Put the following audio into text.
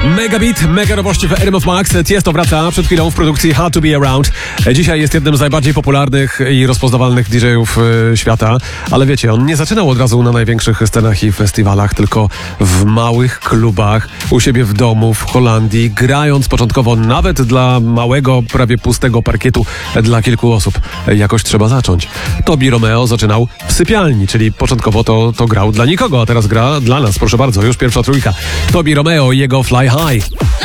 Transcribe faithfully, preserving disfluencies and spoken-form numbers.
Mega beat, mega nowości w R M F Max. Tiesto wraca przed chwilą w produkcji Hard to be Around. Dzisiaj jest jednym z najbardziej popularnych i rozpoznawalnych D J-ów y, świata. Ale wiecie, on nie zaczynał od razu na największych scenach i festiwalach, tylko w małych klubach, u siebie w domu, w Holandii, grając początkowo nawet dla małego, prawie pustego parkietu dla kilku osób. Jakoś trzeba zacząć. Tobi Romeo zaczynał w sypialni, czyli początkowo to, to grał dla nikogo, a teraz gra dla nas. Proszę bardzo, już pierwsza trójka. Tobi Romeo i jego Fly High.